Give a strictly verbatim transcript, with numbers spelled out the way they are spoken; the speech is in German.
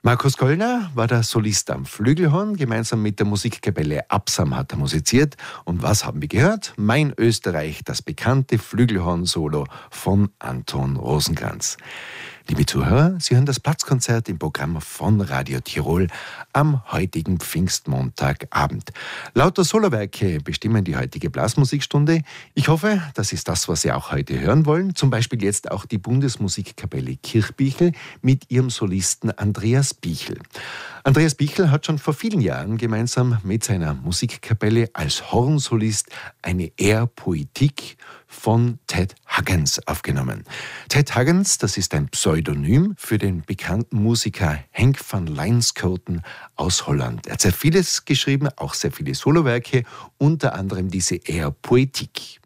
Markus Gollner war der Solist am Flügelhorn. Gemeinsam mit der Musikkapelle Absam hat er musiziert. Und was haben wir gehört? Mein Österreich, das bekannte Flügelhorn-Solo von Anton Rosenkranz. Liebe Zuhörer, Sie hören das Platzkonzert im Programm von Radio Tirol am heutigen Pfingstmontagabend. Lauter Solowerke bestimmen die heutige Blasmusikstunde. Ich hoffe, das ist das, was Sie auch heute hören wollen. Zum Beispiel jetzt auch die Bundesmusikkapelle Kirchbichel mit ihrem Solisten Andreas Bichel. Andreas Bichel hat schon vor vielen Jahren gemeinsam mit seiner Musikkapelle als Hornsolist eine Air Poetique von Ted Huggins aufgenommen. Ted Huggins, das ist ein Pseudonym für den bekannten Musiker Henk van Linschoten aus Holland. Er hat sehr vieles geschrieben, auch sehr viele Solowerke, unter anderem diese Air Poetique.